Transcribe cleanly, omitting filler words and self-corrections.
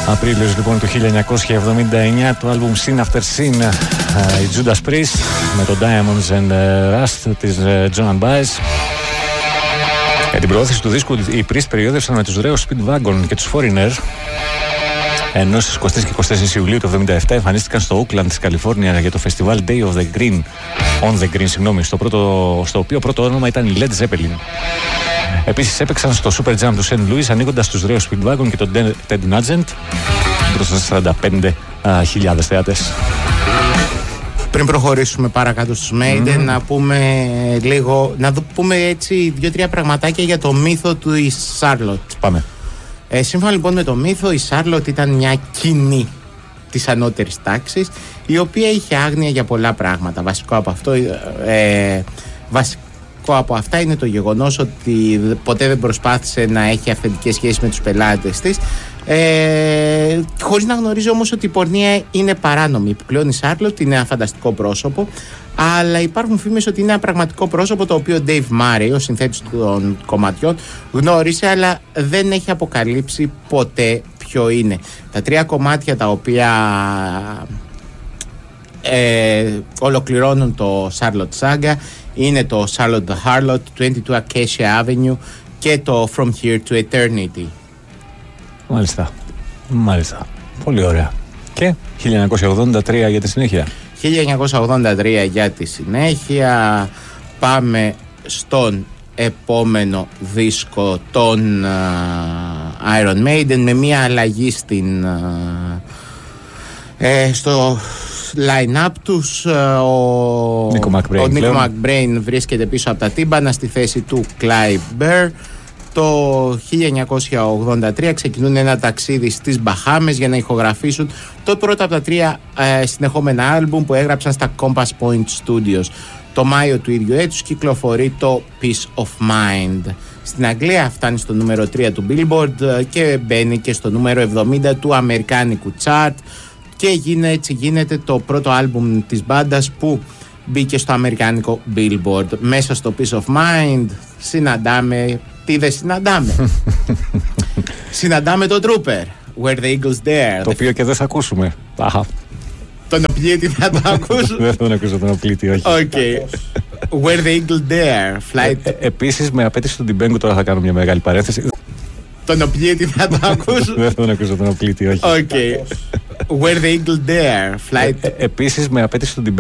Απρίλιος λοιπόν του 1979, το άλμπουμ Scene After Scene, η Judas Priest με το Diamonds and Rust της John Baez. Για την προώθηση του δίσκου οι Priest περιόδευσαν με τους Reo Speedwagon και τους Foreigner, ενώ στις 23 και 24 Ιουλίου του 1977 εμφανίστηκαν στο Oakland της Καλιφόρνια για το φεστιβάλ Day of the Green, On the Green, συγγνώμη, στο οποίο πρώτο όνομα ήταν η Led Zeppelin. Επίσης έπαιξαν στο Super Jam του St. Louis ανοίγοντας τους Reo Speedwagon και τον Ted Nugent μπροστά σε 45.000 θεατές. Πριν προχωρήσουμε παρακάτω στους Maiden, να πούμε λίγο, πούμε έτσι 2-3 πραγματάκια για το μύθο του η Charlotte. Πάμε. Σύμφωνα λοιπόν με το μύθο, η Charlotte ήταν μια κοινή της ανώτερης τάξης, η οποία είχε άγνοια για πολλά πράγματα. Βασικό από αυτά είναι το γεγονός ότι ποτέ δεν προσπάθησε να έχει αυθεντικές σχέσεις με τους πελάτες της, χωρίς να γνωρίζει όμως ότι η πορνεία είναι παράνομη. Πλέον η Charlotte είναι ένα φανταστικό πρόσωπο, αλλά υπάρχουν φήμες ότι είναι ένα πραγματικό πρόσωπο, το οποίο ο Dave Murray, ο συνθέτης των κομματιών, γνώρισε, αλλά δεν έχει αποκαλύψει ποτέ ποιο είναι. Τα 3 κομμάτια τα οποία ολοκληρώνουν το Charlotte Saga είναι το Charlotte the Harlot, 22 Acacia Avenue και το From Here to Eternity. Μάλιστα. Πολύ ωραία. Και 1983 για τη συνέχεια. 1983 για τη συνέχεια. Πάμε στον επόμενο δίσκο των Iron Maiden, με μια αλλαγή στο line-up τους. Ο Nico McBrain βρίσκεται πίσω από τα τύμπανα στη θέση του Clive Burr. Το 1983 ξεκινούν ένα ταξίδι στις Μπαχάμες για να ηχογραφήσουν το πρώτο από τα 3 συνεχόμενα άλμπουμ που έγραψαν στα Compass Point Studios. Το Μάιο του ίδιου έτους κυκλοφορεί το Peace of Mind. Στην Αγγλία φτάνει στο νούμερο 3 του Billboard και μπαίνει και στο νούμερο 70 του αμερικάνικου chart, και γίνεται το πρώτο άλμπουμ της μπάντας που μπήκε στο αμερικάνικο Billboard. Μέσα στο Peace of Mind συναντάμε, τι δεν συναντάμε? Συναντάμε το Trooper, Where the Eagles Dare. Το οποίο και δεν θα ακούσουμε. Τον οπλίτη θα το ακούσουμε? Δεν θα τον ακούσω τον οπλίτη, όχι. Where the Eagles Dare. Επίσης με απέτηση του Ντιμπέγκου, τώρα θα κάνω μια μεγάλη παρένθεση. Τον οπλίτη θα το ακούσουμε? Δεν θα τον ακούσω τον οπλίτη, όχι. Where the Eagles Dare. Επίσης με απέτηση του Ντιμπέγκου.